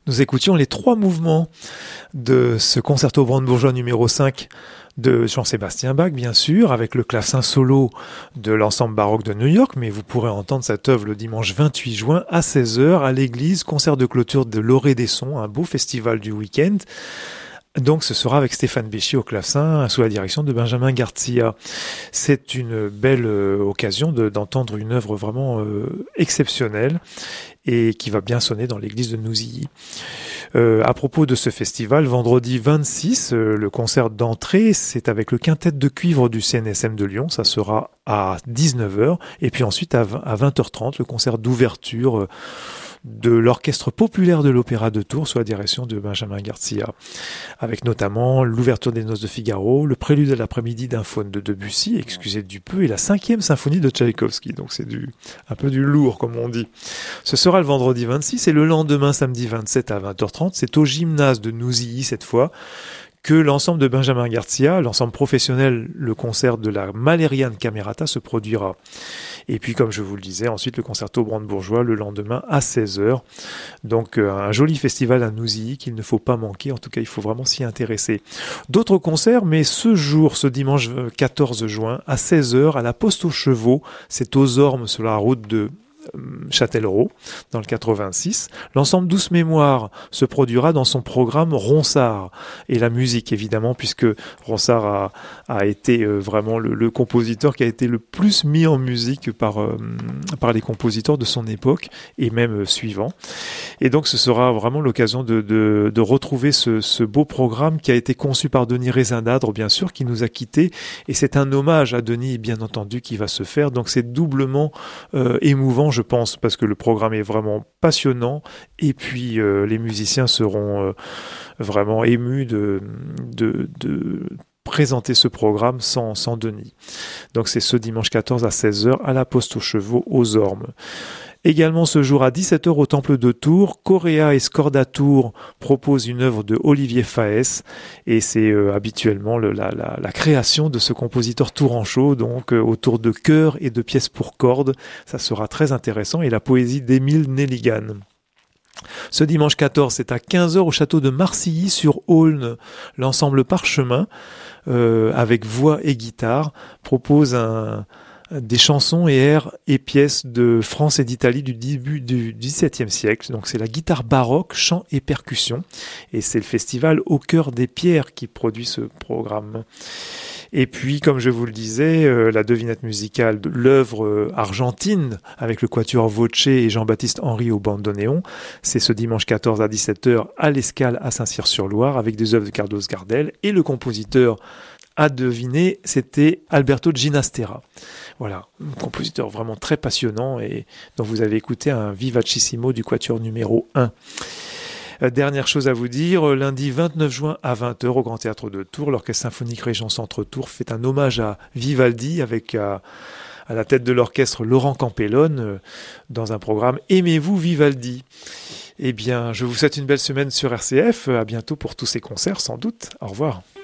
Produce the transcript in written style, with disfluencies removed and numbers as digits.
Nous écoutions les 3 mouvements de ce concerto brandebourgeois numéro 5 de Jean-Sébastien Bach, bien sûr, avec le clavecin solo de l'ensemble baroque de New York, mais vous pourrez entendre cette œuvre le dimanche 28 juin à 16h à l'église, concert de clôture de l'Orée des Sons, un beau festival du week-end. Donc ce sera avec Stéphane Béchy au clavecin sous la direction de Benjamin Garcia. C'est une belle occasion d'entendre une œuvre vraiment exceptionnelle et qui va bien sonner dans l'église de Nouzilly. À propos de ce festival, vendredi 26, le concert d'entrée, c'est avec le quintet de cuivre du CNSM de Lyon, ça sera à 19h, et puis ensuite à 20h30, le concert d'ouverture de l'Orchestre populaire de l'Opéra de Tours sous la direction de Benjamin Garcia, avec notamment l'ouverture des Noces de Figaro, le prélude à l'après-midi d'un faune de Debussy, excusez du peu, et la 5e symphonie de Tchaïkovski, donc c'est un peu du lourd comme on dit. Ce sera le vendredi 26 et le lendemain, samedi 27 à 20h30, c'est au gymnase de Nouzilly cette fois, que l'ensemble de Benjamin Garcia, l'ensemble professionnel, le concert de la Malériane Camerata se produira. Et puis, comme je vous le disais, ensuite le concerto brandebourgeois le lendemain à 16h. Donc, un joli festival à Nouzilly qu'il ne faut pas manquer. En tout cas, il faut vraiment s'y intéresser. D'autres concerts, mais ce jour, ce dimanche 14 juin, à 16h, à la Poste aux Chevaux, c'est aux Ormes sur la route de Châtellerault, dans le 86. L'ensemble Douce Mémoire se produira dans son programme Ronsard. Et la musique, évidemment, puisque Ronsard a été vraiment le compositeur qui a été le plus mis en musique par les compositeurs de son époque, et même suivant. Et donc, ce sera vraiment l'occasion de retrouver ce beau programme qui a été conçu par Denis Rézindadre, bien sûr, qui nous a quittés. Et c'est un hommage à Denis, bien entendu, qui va se faire. Donc, c'est doublement émouvant, je pense, parce que le programme est vraiment passionnant et puis les musiciens seront vraiment émus de présenter ce programme sans Denis. Donc c'est ce dimanche 14 à 16h à la Poste aux Chevaux aux Ormes. Également ce jour à 17h au Temple de Tours, Correa et Scorda Tours proposent une œuvre de Olivier Faès et c'est habituellement la création de ce compositeur tourangeau, donc autour de chœurs et de pièces pour cordes. Ça sera très intéressant et la poésie d'Émile Nelligan. Ce dimanche 14, c'est à 15h au château de Marcilly sur Aulne. L'ensemble Parchemin, avec voix et guitare, propose des chansons et airs et pièces de France et d'Italie du début du XVIIe siècle. Donc c'est la guitare baroque, chant et percussion. Et c'est le festival Au cœur des pierres qui produit ce programme. Et puis, comme je vous le disais, la devinette musicale de l'œuvre argentine avec le quatuor Voce et Jean-Baptiste Henry au bandoneon, c'est ce dimanche 14 à 17h à l'Escale à Saint-Cyr-sur-Loire avec des œuvres de Carlos Gardel. Et le compositeur à deviner, c'était Alberto Ginastera. Voilà, un compositeur vraiment très passionnant et dont vous avez écouté un Vivacissimo du quatuor numéro 1. Dernière chose à vous dire, lundi 29 juin à 20h au Grand Théâtre de Tours, l'Orchestre Symphonique Régent Centre Tours fait un hommage à Vivaldi avec à la tête de l'orchestre Laurent Campellone dans un programme Aimez-vous Vivaldi. Eh bien, je vous souhaite une belle semaine sur RCF, à bientôt pour tous ces concerts sans doute, au revoir.